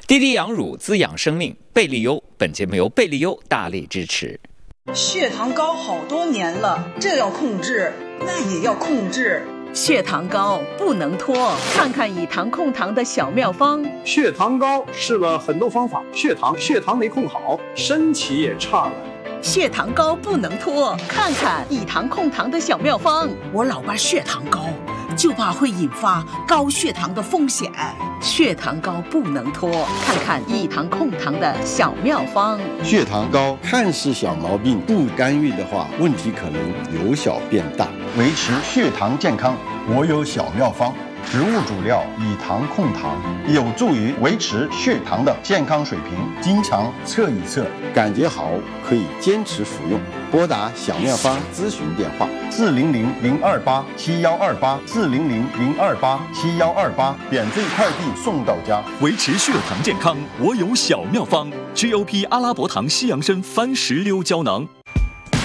滴滴养乳滋养生命，贝利优。本节目由贝利优大力支持。 血糖高好多年了，这要控制，那也要控制。 血糖高不能拖，看看以糖控糖的小妙方。 血糖高试了很多方法，血糖没控好，身体也差了。 血糖高不能拖，看看以糖控糖的小妙方。 我老爸血糖高，就怕会引发高血糖的风险。 血糖高不能拖，看看以糖控糖的小妙方。 血糖高看似小毛病，不干预的话，问题可能由小变大。 维持血糖健康，我有小妙方。植物主料以糖控糖，有助于维持血糖的健康水平。经常测一测， 感觉好可以坚持服用。拨打小妙方咨询电话 400-028-7128，400-028-7128，免费快递送到家。 维持血糖健康，我有小妙方。GOP 阿拉伯糖西洋参番石榴胶囊。